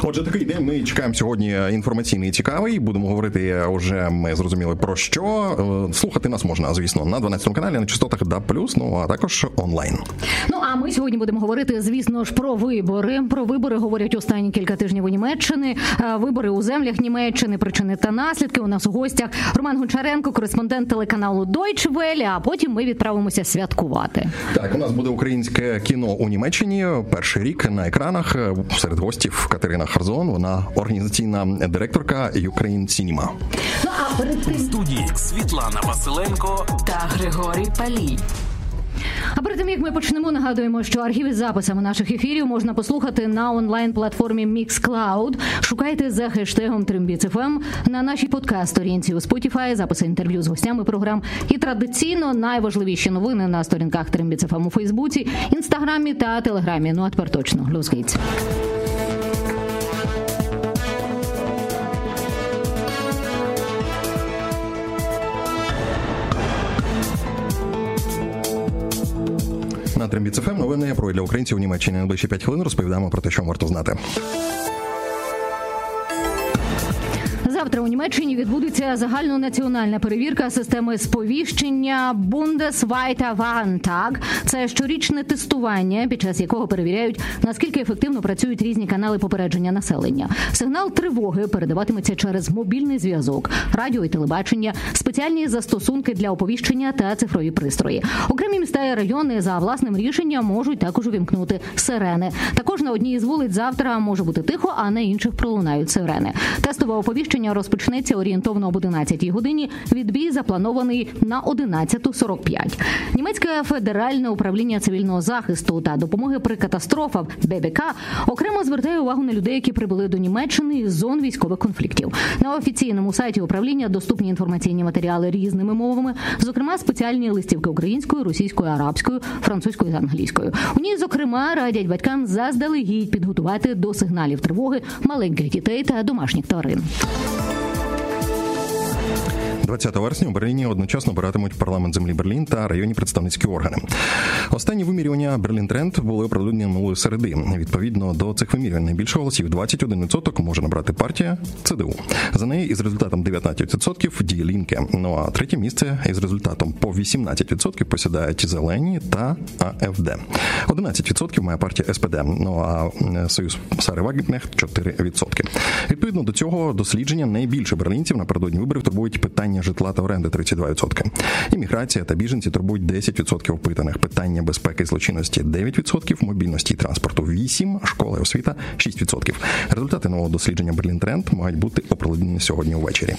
Отже, такий день ми чекаємо сьогодні інформаційний і цікавий. Будемо говорити вже, ми зрозуміли, про що. Слухати нас можна, звісно, на 12-му каналі, на частотах DAB+, ну а також онлайн. Ну, а ми сьогодні будемо говорити, звісно ж, про вибори. Про вибори говорять останні кілька тижнів у Німеччині. Вибори у землях Німеччини, причини та наслідки. У нас у гостях Роман Гончаренко, кореспондент телеканалу Deutsche Welle, а потім ми відправимося святкувати. Так, у нас буде українське кіно у Німеччині. Перший рік на екранах. Серед гостів Катерина Харзон, вона організаційна директорка Ukraine Cinema. Ну, а перед тим... У студії Світлана Василенко та Григорій Палій. А перед тим, як ми почнемо, нагадуємо, що архіви з записами наших ефірів можна послухати на онлайн-платформі Mixcloud. Шукайте за хештегом Trimbic.FM на нашій подкаст-сторінці у Spotify, записи інтерв'ю з гостями програм і традиційно найважливіші новини на сторінках Trimbic.FM у Фейсбуці, Інстаграмі та Телеграмі. Ну, а тепер точно. Los geht's. На Trimbic.FM новини про для українців у Німеччині. Найближчі 5 хвилин розповідаємо про те, що варто знати. Завтра у Німеччині відбудеться загальнонаціональна перевірка системи сповіщення Bundesweiter Warntag. Це щорічне тестування, під час якого перевіряють, наскільки ефективно працюють різні канали попередження населення. Сигнал тривоги передаватиметься через мобільний зв'язок, радіо і телебачення, спеціальні застосунки для оповіщення та цифрові пристрої. Окремі міста і райони за власним рішенням можуть також увімкнути сирени. Також на одній із вулиць завтра може бути тихо, а на інших пролунають сирени. Тестове оповіщення розпочнеться орієнтовно об 11-й годині. Відбій запланований на 11:45. Німецьке федеральне управління цивільного захисту та допомоги при катастрофах ББК окремо звертає увагу на людей, які прибули до Німеччини із зон військових конфліктів. На офіційному сайті управління доступні інформаційні матеріали різними мовами, зокрема спеціальні листівки українською, російською, арабською, французькою та англійською. У ній, зокрема, радять батькам заздалегідь підготувати до сигналів тривоги маленьких дітей та домашніх тварин. 20 вересня у Берліні одночасно обиратимуть парламент землі Берлін та районні представницькі органи. Останні вимірювання Берлін-Тренд були оприлюднені минулої середи. Відповідно до цих вимірювань найбільше голосів 21% може набрати партія ЦДУ. За неї із результатом 19% Die Linke. Ну а третє місце із результатом по 18% посідають Зелені та АФД. 11% має партія СПД. Ну а Союз Сари Вагнеркнехт 4%. Відповідно до цього дослідження найбільше берлінців напередодні виборів турбують питання житла та оренди 32%. Імміграція та біженці турбують 10% опитаних. Питання безпеки і злочинності 9%, мобільності і транспорту 8%, школа і освіта 6%. Результати нового дослідження Берлін-Тренд мають бути оприлюднені сьогодні увечері.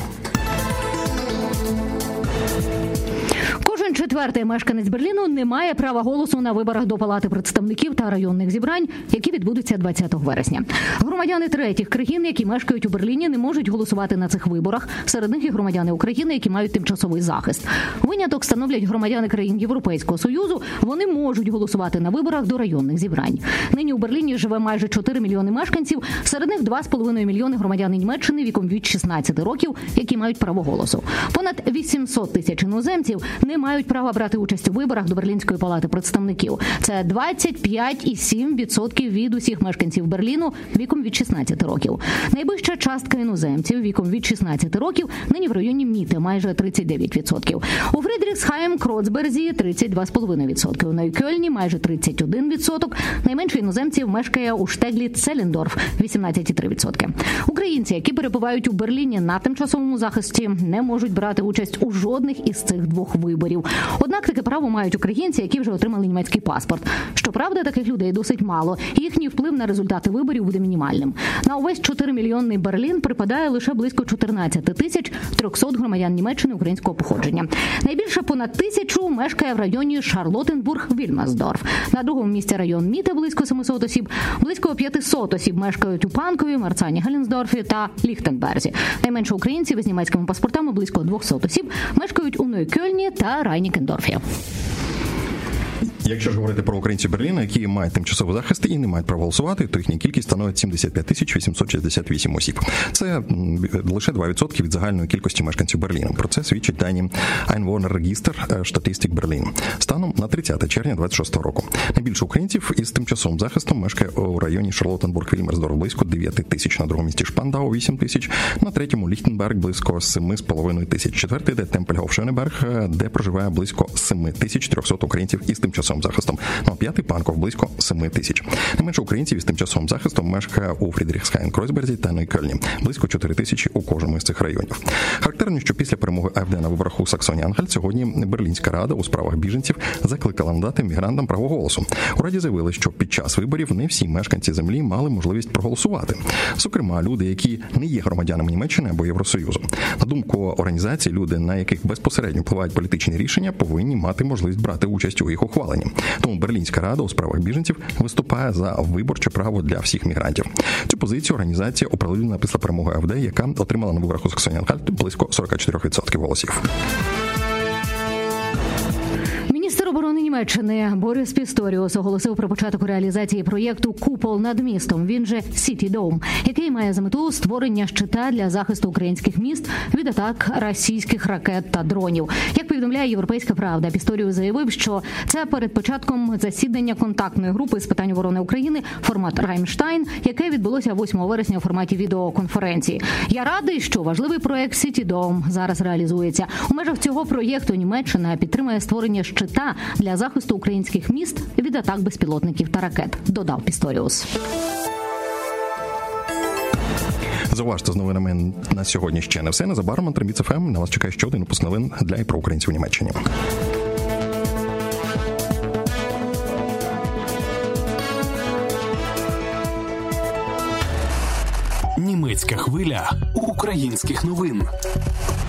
Четвертий мешканець Берліну не має права голосу на виборах до Палати представників та районних зібрань, які відбудуться 20 вересня. Громадяни третіх країн, які мешкають у Берліні, не можуть голосувати на цих виборах. Серед них і громадяни України, які мають тимчасовий захист. Виняток становлять громадяни країн Європейського Союзу. Вони можуть голосувати на виборах до районних зібрань. Нині у Берліні живе майже 4 мільйони мешканців. Серед них 2,5 мільйони громадян Німеччини віком від 16 років, які мають право голосу. Понад 800 тисяч іноземців не мають права брати участь у виборах до Берлінської палати представників. Це 25,7% від усіх мешканців Берліну віком від 16 років. Найвища частка іноземців віком від 16 років нині в районі Міте, майже 39%. У Фрідріхсхайм-Кроцберзі 32,5%. У Нойкельні майже 31%. Найменше іноземців мешкає у Штеглі-Целендорф 18,3%. Українці, які перебувають у Берліні на тимчасовому захисті, не можуть брати участь у жодних із цих двох виборів. Однак таке право мають українці, які вже отримали німецький паспорт. Щоправда, таких людей досить мало, і їхній вплив на результати виборів буде мінімальним. На увесь 4-мільйонний Берлін припадає лише близько 14 тисяч 300 громадян Німеччини українського походження. Найбільше понад 1000 мешкає в районі Шарлоттенбург-Вільмасдорф. На другому місці район Міте близько 700 осіб. Близько 500 осіб мешкають у Панкові, Марцані-Галінсдорфі та Ліхтенберзі. Найменше українців із німецькими паспортами близько 200 осіб мешкають у Нойкельні та Райнікендорфі. Якщо ж говорити про українців Берліна, які мають тимчасовий захист і не мають права голосувати, то їхня кількість становить 75 868 осіб. Це лише 2% від загальної кількості мешканців Берліна. Про це свідчить дані Einwohnerregister Statistik Berlin станом на 30 червня 26 року. Найбільше українців із тимчасовим захистом мешкає у районі Шарлоттенбург-Вільмерсдорф близько 9 тисяч, на другому місці Шпандау 8 тисяч, на третьому Ліхтенберг близько 7,5 тисяч, четвертий де Темпельгоф-Шönеберг, де проживає близько 7300 українців із тимчасовим захистом, на п'ятий Панков близько 7 тисяч. Найменше українців із тимчасовим захистом мешкає у Фрідріхсхайн-Кройсберзі та Нойкельні, близько 4 тисячі у кожному із цих районів. Характерно, що після перемоги АФД на виборах у Саксоні-Анхальт сьогодні Берлінська рада у справах біженців закликала надати мігрантам право голосу. У раді заявили, що під час виборів не всі мешканці землі мали можливість проголосувати. Зокрема, люди, які не є громадянами Німеччини або Євросоюзу. На думку організації, люди, на яких безпосередньо впливають політичні рішення, повинні мати можливість брати участь у їх ухваленні. Тому Берлінська рада у справах біженців виступає за виборче право для всіх мігрантів. Цю позицію організація оприлюднила після перемоги АФД, яка отримала на виборах у Саксоні-Анхальт близько 44% голосів. Міністр оборони Німеччини Борис Пісторіус оголосив про початок реалізації проєкту «Купол над містом», він же City Dome, який має за мету створення щита для захисту українських міст від атак російських ракет та дронів. Як повідомляє «Європейська правда», Пісторіус заявив, що це перед початком засідання контактної групи з питань оборони України формат «Раймштайн», яке відбулося 8 вересня у форматі відеоконференції. Я радий, що важливий проєкт City Dome зараз реалізується. У межах цього проєкту Німеччина підтримує створення щита для захисту українських міст від атак безпілотників та ракет, додав Пісторіус. Зауважте, з новинами на сьогодні ще не все. Незабаром Антребіц ФМ на вас чекає ще один випуск новин для і про українців у Німеччині. Німецька хвиля українських новин.